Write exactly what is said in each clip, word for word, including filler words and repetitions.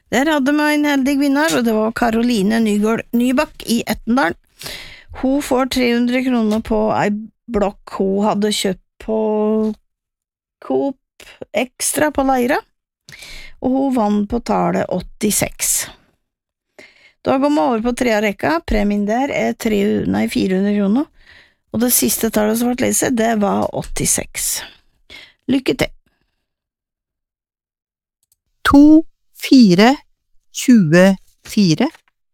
Der hadde vi en heldig vinner, og det var Karoline Nygård Nybakk i Ettendal. Hun får tre hundre kroner på ei blokk hun hadde kjøpt på Coop Extra på Leira, og hun vant på tallet åttiseks. Da går vi over på tredje rekka. Premien der er tre, nei, fire hundre kroner, og det siste tallet som ble lest, det var åttiseks. Lykke til! To, fire, tjuefire.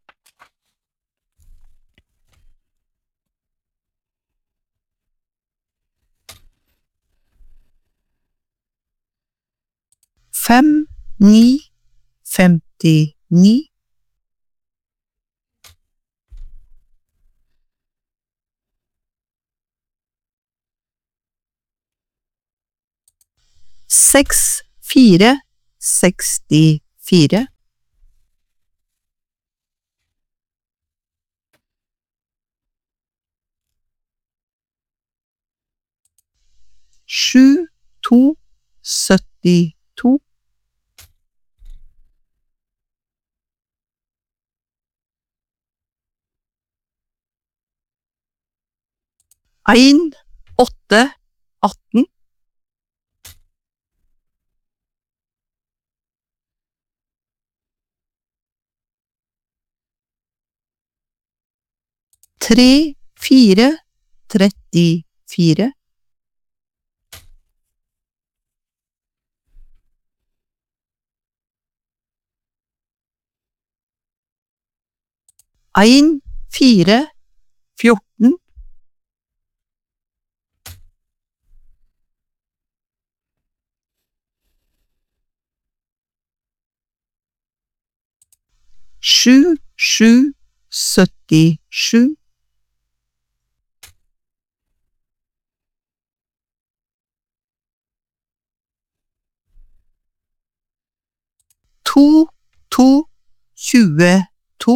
Fem, ni, femtini. Seks, fire, sekstifire. Sju, to, syttito. En, åtte, atten. Tre, fire, trettifire. En, fire, fjorten. Sju, sju, syttisju. To, to, tjueto.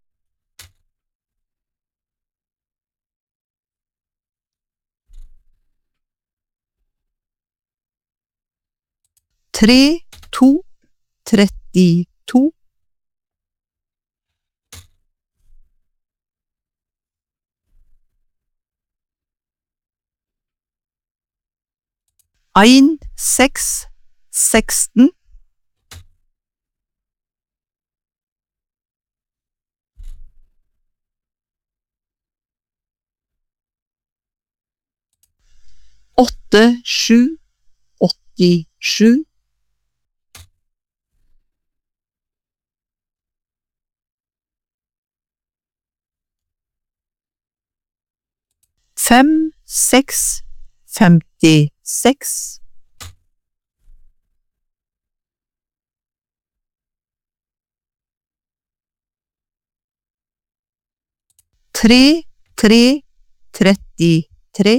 Tre, to, trettito. En, seks, seksten. Åtte, sju, åttisju. Fem, seks, femtiseks. Tre, tre, trettitre.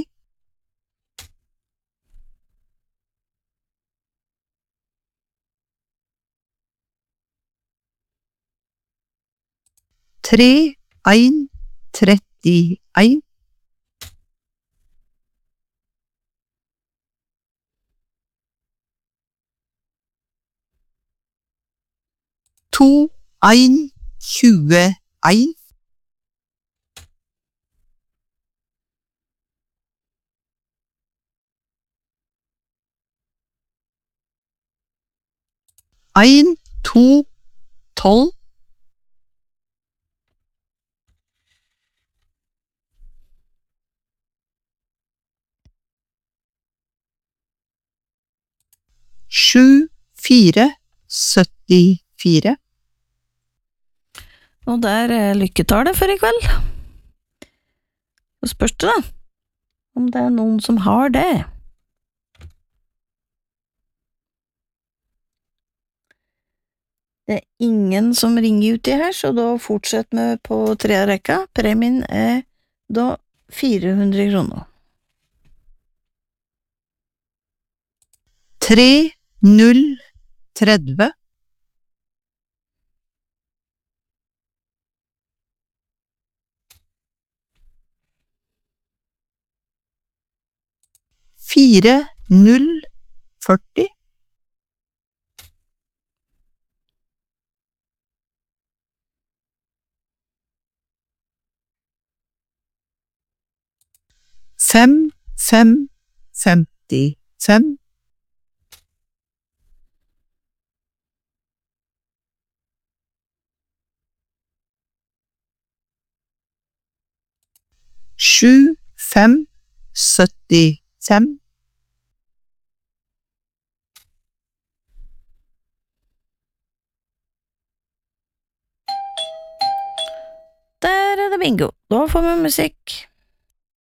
Tre, en, trettien. To, en, tjueen. En, to, tolv. Sju, fire, syttifire. Og der er lykketallet for i kveld. Så spørs det da, om det er noen som har det. Det er ingen som ringer uti her, så da fortsetter vi på tredje rekka. Premien er da fire hundre kroner. Tre, null, tretti. Fire, null, førti. fem, fem, femtifem. Sju, fem, syttifem. Der er det bingo. Da får vi musikk.